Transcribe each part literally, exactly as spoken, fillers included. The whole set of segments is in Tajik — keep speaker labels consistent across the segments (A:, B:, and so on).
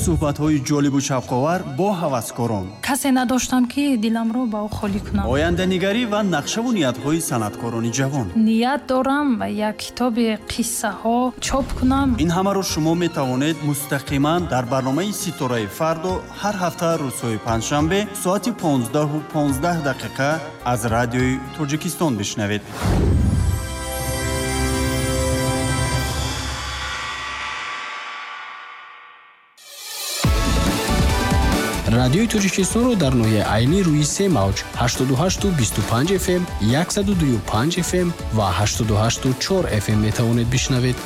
A: суҳбатҳои ҷолибу шавқовар бо ҳаваскорон.
B: касе надоштам ки диламро ба ӯ холӣ кунам.
A: оянданигарӣ ва нақшаву ниятҳои санъаткорони ҷавон.
B: ният дорам як китоби қиссаҳо чоп кунам.
A: ин ҳамаро шумо метавонед мустақиман дар барномаи ситораи фардо ҳар ҳафта рӯзҳои панҷшанбе соати понздаҳу понздаҳ дақиқа аз радиои Тоҷикистон бишнавед.
C: радиои Тоҷикистонро дар ноҳияи айни рӯи се мавҷ ҳаштоду ҳашту бисту панҷ эф эм, яксаду дую панҷ эф эм ва ҳаштоду ҳашту чор эф эм метавонед бишнавед.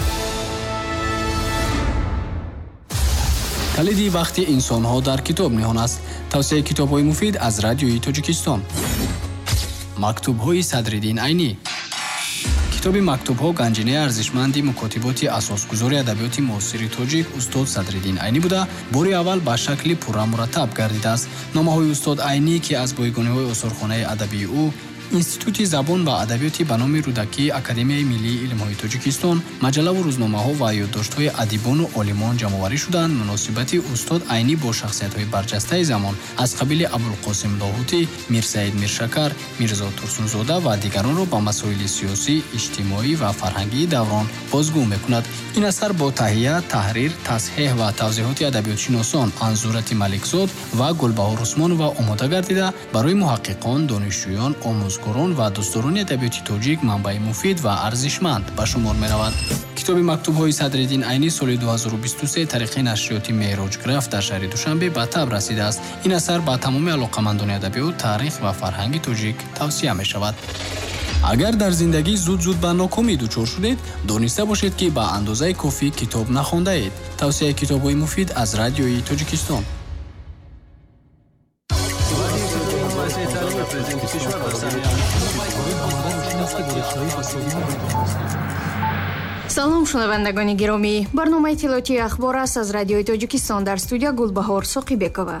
C: калиди вақти инсонҳо дар китоб ниҳон аст. тавсияи китобҳои муфид аз радиои Тоҷикистон. мактубҳои Садриддин Айнӣ. китоби мактубҳо ганҷинаи арзишманди мукотиботи асосгузори адабиёти муосири тоҷик устод Садриддин Айнӣ буда бори аввал ба шакли пурра мураттаб гардидааст. номаҳои устод Айнӣ ки аз боягониҳои осорхонаи адабии ӯ, институти забон ва адабиёти ба номи рӯдакии Академияи миллии илмҳои Тоҷикистон, маҷаллаву рӯзномаҳо ва ёддоштҳои адибону олимон ҷамъоварӣ шуданд. муносибати устод Айнӣ бо шахсиятҳои барҷастаи замон аз қабили Абулқосим Лоҳутӣ, Мирсаид Миршакар, Мирзо Турсунзода ва дигаронро ба масоили сиёсӣ, иҷтимоӣ ва фарҳангии даврон бозгӯ мекунад. ин асар бо таҳия, таҳрир, тасҳеҳ ва тавзеҳоти адабиётшиносон Анзурати Маликзод ва Гулбаҳор Усмонова омода гардида, барои муҳаққиқон, донишҷӯён, омӯзгорон ва дӯстдорони адабиёти тоҷик манбаи муфид ва арзишманд ба шумор меравад. китоби мактубҳои Садриддин Айнӣ соли дуҳазору бисту се тариқи нашриёти Меҳроҷграф дар шаҳри Душанбе ба таб расидааст. ин асар ба тамоми алоқамандони адабиёт, таърих ва фарҳанги тоҷик тавсия мешавад. агар дар зиндагӣ зуд-зуд ба нокомӣ дучор шудед, дониста бошед ки ба андозаи кофӣ китоб нахондаед. тавсияи китобҳои муфид аз радиои Тоҷикистон.
D: салом шунавандагони гиромӣ, барномаи иттилоотии ахбор аст аз радиои Тоҷикистон. дар студия Гулбаҳор Соқибекова.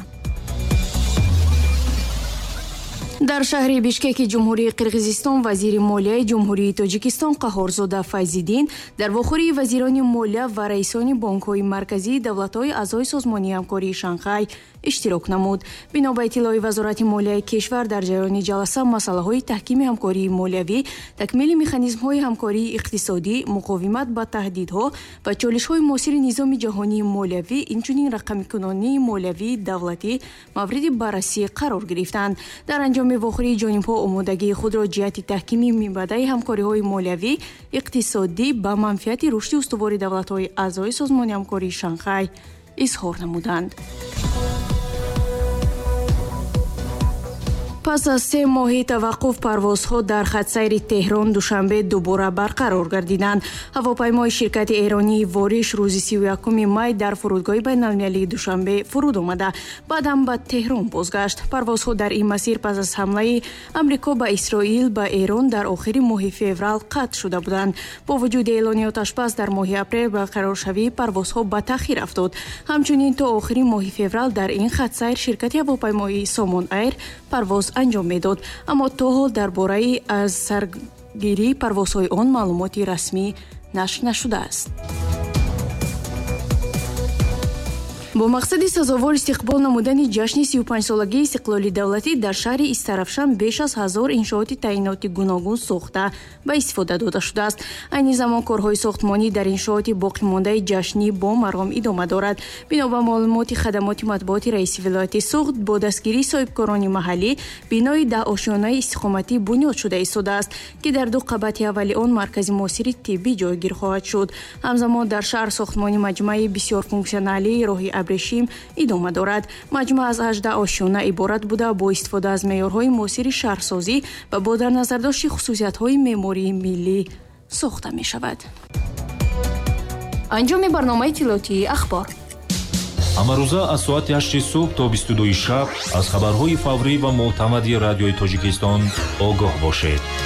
D: дар шаҳри Бишкеки ҷумҳурии Қирғизистон вазири молияи ҷумҳурии Тоҷикистон Қаҳорзода Файзиддин дар вохӯрии вазирони молия ва раисони бонкҳои марказии давлатҳои аъзои созмони ҳамкории Шанхай иштирок намуд. бино ба иттилои вазорати молияи кишвар, дар ҷараёни ҷаласа масъалаҳои таҳкими ҳамкории молиявӣ, такмили механизмҳои ҳамкории иқтисодӣ, муқовимат ба таҳдидҳо ва чолишҳои муосири низоми ҷаҳонии молиявӣ, инчунин рақамикунонии молиявии давлатӣ мавриди баррасӣ қарор гирифтанд. дар анҷоми вохӯрии ҷонибҳо омодагии худро ҷиҳати таҳкими мибадаи ҳамкориҳои молиявӣ, иқтисодӣ ба манфиати рушди устувори давлатҳои аъзои созмони ҳамкории Шанхай изҳор намуданд. пас аз се моҳи таваққуф парвозҳо дар хатсайри Теҳрон Душанбе дубора барқарор гардиданд. ҳавопаймои ширкати эронии Вориш рӯзи сию якуми май дар фурудгоҳи байналмилалии Душанбе фуруд омада, баъдам ба Теҳрон бозгашт. парвозҳо дар ин масир пас аз ҳамлаи Амрико ба Исроил ба Эрон дар охири моҳи феврал қатъ шуда буданд. бо вуҷуди эълони оташбас дар моҳи апрел барқароршавии парвозҳо ба таъхир афтод. ҳамчунин то охири моҳи феврал дар ин хатсайр ширкати ҳавопаймоии Somon Air парвоз анҷом медод, аммо то ҳол дар бораи аз саргирии парвозҳои он маълумоти расмӣ нашр нашудааст. бо мақсади сазовор истиқбол намудани ҷашни сию панҷсолагии истиқлоли давлатӣ дар шаҳри Истарафшан беш аз ҳазор иншооти таъиноти гуногун сохта ба истифода дода шудааст. айни замон корҳои сохтмонӣ дар иншооти боқимондаи ҷашнӣ бо маром идома дорад. бино ба маълумоти хадамоти матбуоти раиси вилояти Суғд, бо дастгирии соҳибкорони маҳаллӣ бинои даҳошёнаи истиқоматӣ бунёд шуда истодааст, ки дар ду қабати аввали он маркази муосири тиббӣ ҷойгир хоҳад шуд. ҳамзамон дар шаҳр сохтмони маҷмӯаи бисёрфунксионалии роҳи абрешим идома дорад. маҷмӯа аз ҳаждаҳ ошёна иборат буда, бо истифода аз меъёрҳои муосири шаҳрсозӣ ва бо дар назардошти хусусиятҳои меъмории миллӣ сохта мешавад. анҷоми барномаи иттилоотии ахбор.
E: ҳамарӯза аз соати ҳашти субҳ то бисту дуи шаб аз хабарҳои фаврӣ ва мӯътамади радиои Тоҷикистон огоҳ бошед.